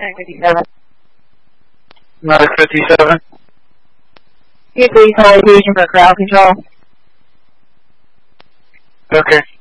Medic 57. Medic 57. Please hold fusion for crowd control. Okay.